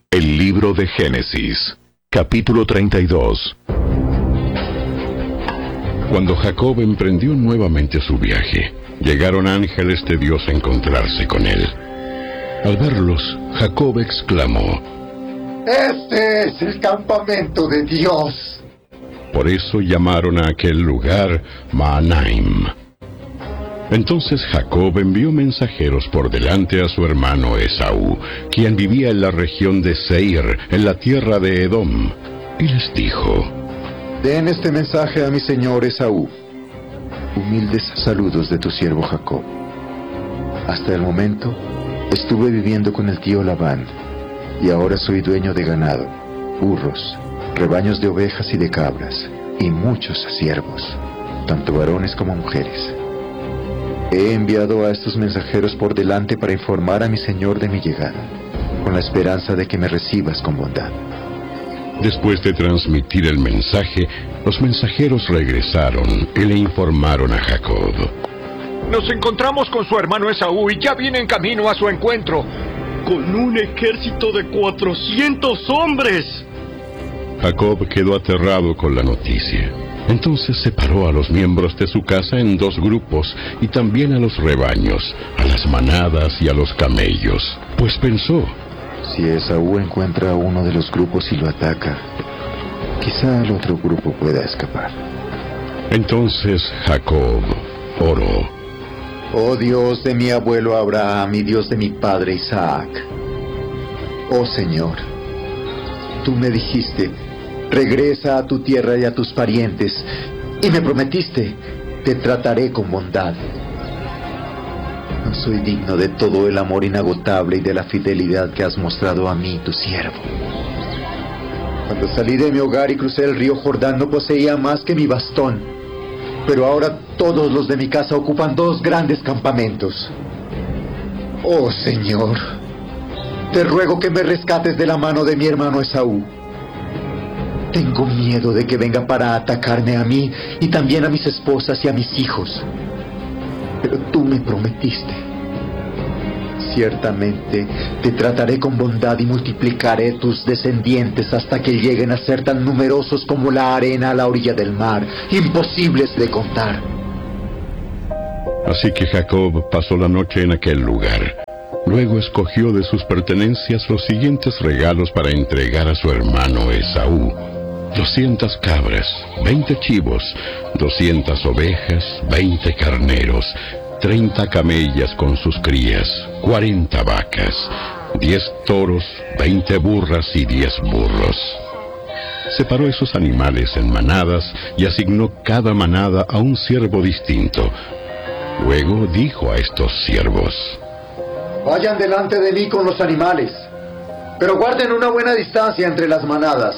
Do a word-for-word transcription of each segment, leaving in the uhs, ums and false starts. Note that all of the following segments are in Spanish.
El libro de Génesis, capítulo treinta y dos. Cuando Jacob emprendió nuevamente su viaje, llegaron ángeles de Dios a encontrarse con él. Al verlos, Jacob exclamó: ¡Este es el campamento de Dios! Por eso llamaron a aquel lugar Mahanaim. Entonces Jacob envió mensajeros por delante a su hermano Esaú, quien vivía en la región de Seir, en la tierra de Edom, y les dijo: Den este mensaje a mi señor Esaú. Humildes saludos de tu siervo Jacob. Hasta el momento estuve viviendo con el tío Labán, y ahora soy dueño de ganado, burros, rebaños de ovejas y de cabras, y muchos siervos, tanto varones como mujeres. He enviado a estos mensajeros por delante para informar a mi señor de mi llegada, con la esperanza de que me recibas con bondad. Después de transmitir el mensaje, los mensajeros regresaron y le informaron a Jacob: Nos encontramos con su hermano Esaú y ya viene en camino a su encuentro, con un ejército de cuatrocientos hombres. Jacob quedó aterrado con la noticia. Entonces separó a los miembros de su casa en dos grupos, y también a los rebaños, a las manadas y a los camellos, pues pensó: si Esaú encuentra a uno de los grupos y lo ataca, quizá el otro grupo pueda escapar. Entonces Jacob oró: Oh Dios de mi abuelo Abraham y Dios de mi padre Isaac, oh Señor, tú me dijiste: regresa a tu tierra y a tus parientes, y me prometiste: te trataré con bondad. No soy digno de todo el amor inagotable y de la fidelidad que has mostrado a mí, tu siervo. Cuando salí de mi hogar y crucé el río Jordán, no poseía más que mi bastón, pero ahora todos los de mi casa ocupan dos grandes campamentos. Oh Señor, te ruego que me rescates de la mano de mi hermano Esaú. Tengo miedo de que venga para atacarme a mí y también a mis esposas y a mis hijos. Pero tú me prometiste: ciertamente te trataré con bondad y multiplicaré tus descendientes hasta que lleguen a ser tan numerosos como la arena a la orilla del mar, imposibles de contar. Así que Jacob pasó la noche en aquel lugar. Luego escogió de sus pertenencias los siguientes regalos para entregar a su hermano Esaú: doscientas cabras, veinte chivos, doscientas ovejas, veinte carneros, treinta camellas con sus crías, cuarenta vacas, diez toros, veinte burras y diez burros. Separó esos animales en manadas y asignó cada manada a un siervo distinto. Luego dijo a estos siervos: vayan delante de mí con los animales, pero guarden una buena distancia entre las manadas.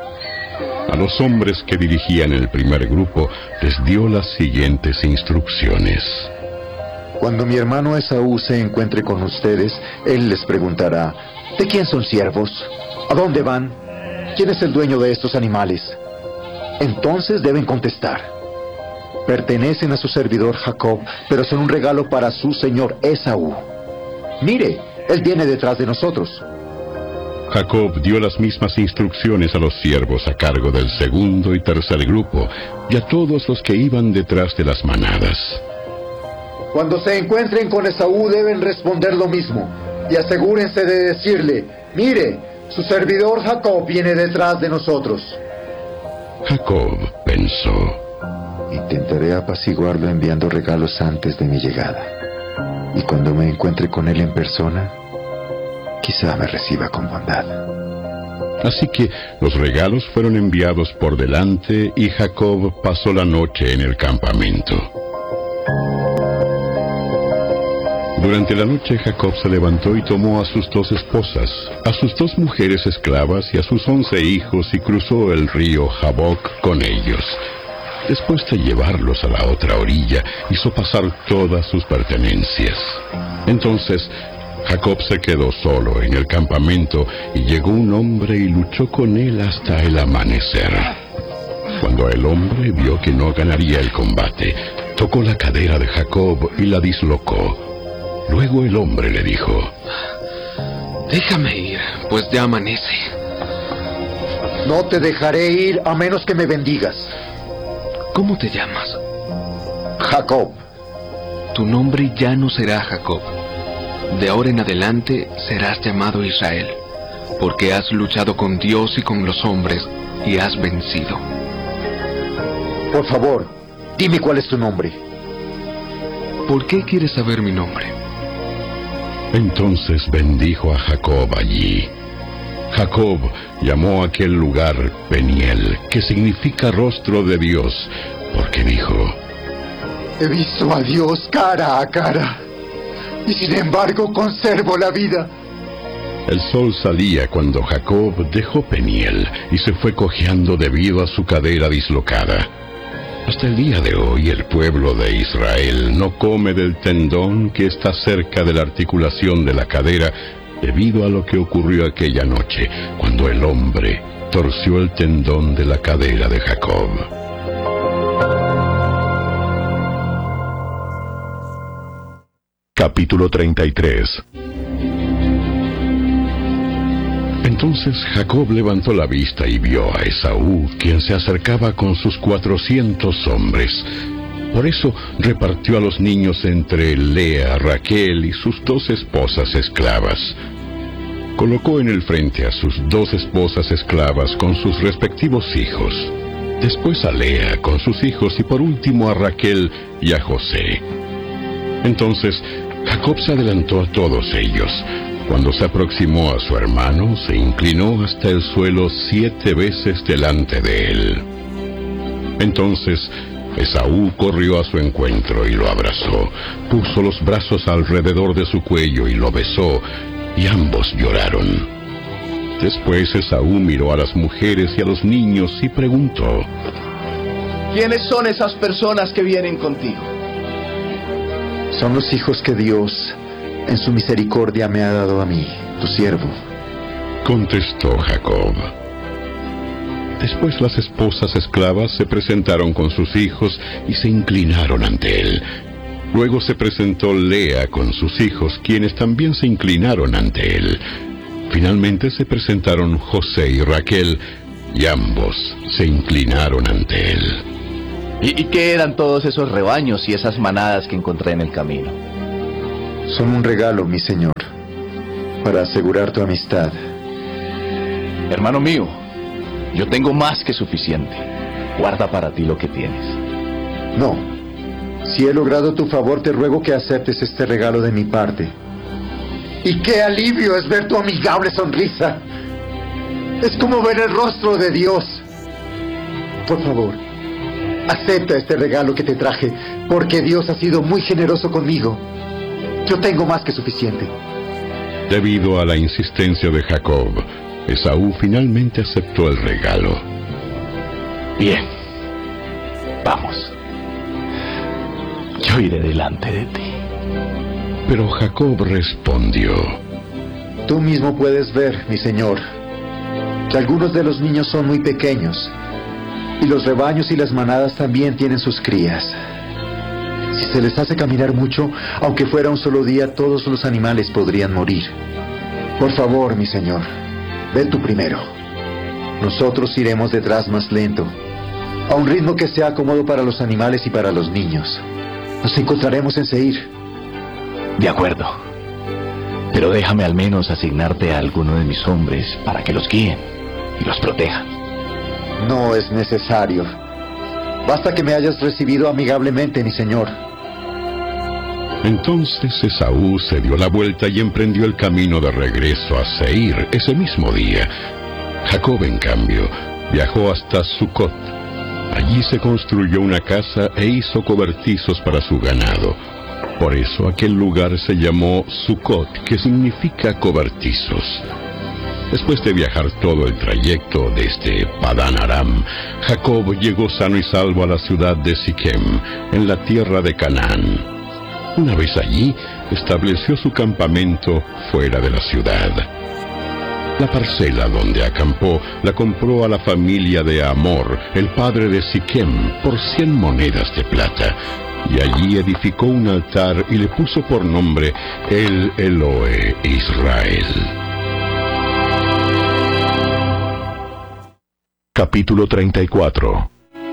A los hombres que dirigían el primer grupo les dio las siguientes instrucciones: cuando mi hermano Esaú se encuentre con ustedes, él les preguntará: ¿de quién son siervos? ¿A dónde van? ¿Quién es el dueño de estos animales? Entonces deben contestar: pertenecen a su servidor Jacob, pero son un regalo para su señor Esaú. Mire, él viene detrás de nosotros. Jacob dio las mismas instrucciones a los siervos a cargo del segundo y tercer grupo, y a todos los que iban detrás de las manadas. Cuando se encuentren con Esaú deben responder lo mismo, y asegúrense de decirle: mire, su servidor Jacob viene detrás de nosotros. Jacob pensó: intentaré apaciguarlo enviando regalos antes de mi llegada, y cuando me encuentre con él en persona, quizá me reciba con bondad. Así que los regalos fueron enviados por delante y Jacob pasó la noche en el campamento. Durante la noche Jacob se levantó y tomó a sus dos esposas, a sus dos mujeres esclavas y a sus once hijos, y cruzó el río Jaboc con ellos. Después de llevarlos a la otra orilla, hizo pasar todas sus pertenencias. Entonces Jacob se quedó solo en el campamento, y llegó un hombre y luchó con él hasta el amanecer. Cuando el hombre vio que no ganaría el combate, tocó la cadera de Jacob y la dislocó. Luego el hombre le dijo: Déjame ir, pues ya amanece. No te dejaré ir a menos que me bendigas. ¿Cómo te llamas? Jacob. Tu nombre ya no será Jacob. De ahora en adelante serás llamado Israel, porque has luchado con Dios y con los hombres y has vencido. Por favor, dime cuál es tu nombre. ¿Por qué quieres saber mi nombre? Entonces bendijo a Jacob allí. Jacob llamó a aquel lugar Peniel, que significa rostro de Dios, porque dijo: He visto a Dios cara a cara, y sin embargo conservo la vida. El sol salía cuando Jacob dejó Peniel y se fue cojeando debido a su cadera dislocada. Hasta el día de hoy el pueblo de Israel no come del tendón que está cerca de la articulación de la cadera, debido a lo que ocurrió aquella noche, cuando el hombre torció el tendón de la cadera de Jacob. Capítulo treinta y tres. Entonces Jacob levantó la vista y vio a Esaú, quien se acercaba con sus cuatrocientos hombres. Por eso repartió a los niños entre Lea, Raquel y sus dos esposas esclavas. Colocó en el frente a sus dos esposas esclavas con sus respectivos hijos. Después a Lea con sus hijos y por último a Raquel y a José. Entonces Jacob se adelantó a todos ellos. Cuando se aproximó a su hermano, se inclinó hasta el suelo siete veces delante de él. Entonces Esaú corrió a su encuentro y lo abrazó, puso los brazos alrededor de su cuello y lo besó, y ambos lloraron. Después Esaú miró a las mujeres y a los niños y preguntó: ¿Quiénes son esas personas que vienen contigo? Son los hijos que Dios en su misericordia me ha dado a mí, tu siervo. Contestó Jacob. Después las esposas esclavas se presentaron con sus hijos y se inclinaron ante él. Luego se presentó Lea con sus hijos, quienes también se inclinaron ante él. Finalmente se presentaron José y Raquel, y ambos se inclinaron ante él. ¿Y, ¿Y qué eran todos esos rebaños y esas manadas que encontré en el camino? Son un regalo, mi señor, para asegurar tu amistad. Hermano mío, yo tengo más que suficiente. Guarda para ti lo que tienes. No. Si he logrado tu favor, te ruego que aceptes este regalo de mi parte. Y qué alivio es ver tu amigable sonrisa. Es como ver el rostro de Dios. Por favor, acepta este regalo que te traje, porque Dios ha sido muy generoso conmigo. Yo tengo más que suficiente. Debido a la insistencia de Jacob, Esaú finalmente aceptó el regalo. Bien, vamos. Yo iré delante de ti. Pero Jacob respondió: Tú mismo puedes ver, mi señor, que algunos de los niños son muy pequeños, y los rebaños y las manadas también tienen sus crías. Si se les hace caminar mucho, aunque fuera un solo día, todos los animales podrían morir. Por favor, mi señor, ve tú primero. Nosotros iremos detrás más lento, a un ritmo que sea cómodo para los animales y para los niños. Nos encontraremos en Seir. De acuerdo. Pero déjame al menos asignarte a alguno de mis hombres para que los guíen y los protejan. No es necesario. Basta que me hayas recibido amigablemente, mi señor. Entonces Esaú se dio la vuelta y emprendió el camino de regreso a Seir ese mismo día. Jacob, en cambio, viajó hasta Sucot. Allí se construyó una casa e hizo cobertizos para su ganado. Por eso aquel lugar se llamó Sucot, que significa cobertizos. Después de viajar todo el trayecto desde Padán Aram, Jacob llegó sano y salvo a la ciudad de Siquem, en la tierra de Canaán. Una vez allí, estableció su campamento fuera de la ciudad. La parcela donde acampó la compró a la familia de Hamor, el padre de Siquem, por cien monedas de plata, y allí edificó un altar y le puso por nombre El Elohe Israel. Capítulo treinta y cuatro.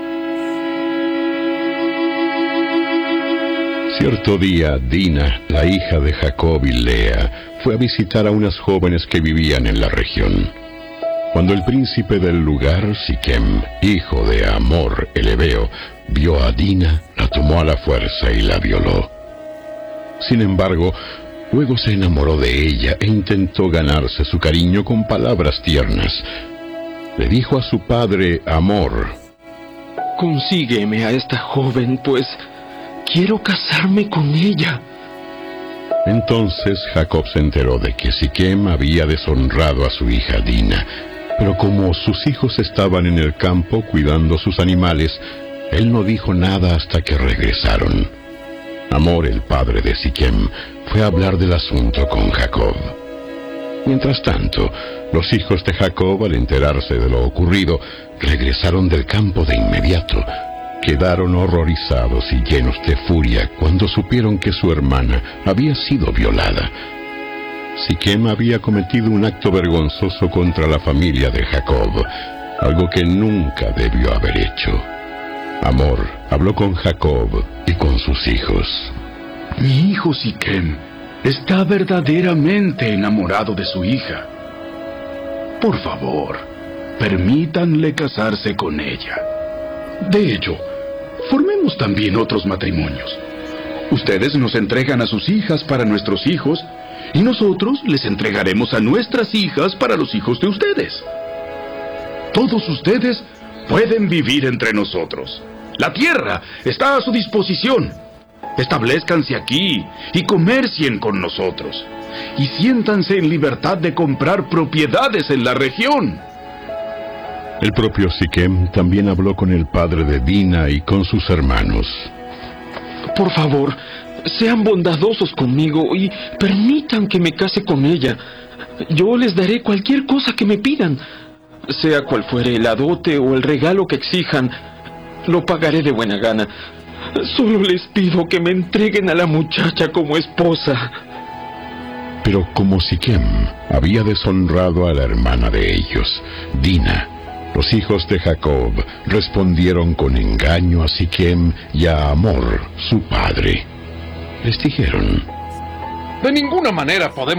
Cierto día, Dina, la hija de Jacob y Lea, fue a visitar a unas jóvenes que vivían en la región. Cuando el príncipe del lugar, Siquem, hijo de Hamor el Hebeo, vio a Dina, la tomó a la fuerza y la violó. Sin embargo, luego se enamoró de ella e intentó ganarse su cariño con palabras tiernas. Le dijo a su padre Hamor: consígueme a esta joven, pues quiero casarme con ella. Entonces Jacob se enteró de que Siquem había deshonrado a su hija Dina, pero como sus hijos estaban en el campo cuidando sus animales, él no dijo nada hasta que regresaron. Hamor, el padre de Siquem, fue a hablar del asunto con Jacob. Mientras tanto, los hijos de Jacob, al enterarse de lo ocurrido, regresaron del campo de inmediato. Quedaron horrorizados y llenos de furia cuando supieron que su hermana había sido violada. Siquem había cometido un acto vergonzoso contra la familia de Jacob, algo que nunca debió haber hecho. Hamor habló con Jacob y con sus hijos. Mi hijo Siquem está verdaderamente enamorado de su hija. Por favor, permítanle casarse con ella. De hecho, formemos también otros matrimonios. Ustedes nos entregan a sus hijas para nuestros hijos, y nosotros les entregaremos a nuestras hijas para los hijos de ustedes. Todos ustedes pueden vivir entre nosotros. La tierra está a su disposición. Establezcanse aquí y comercien con nosotros. Y siéntanse en libertad de comprar propiedades en la región. El propio Siquem también habló con el padre de Dina y con sus hermanos. Por favor, sean bondadosos conmigo y permitan que me case con ella. Yo les daré cualquier cosa que me pidan. Sea cual fuere la dote o el regalo que exijan, lo pagaré de buena gana. Solo les pido que me entreguen a la muchacha como esposa. Pero como Siquem había deshonrado a la hermana de ellos, Dina, los hijos de Jacob respondieron con engaño a Siquem y a Hamor, su padre. Les dijeron: de ninguna manera podemos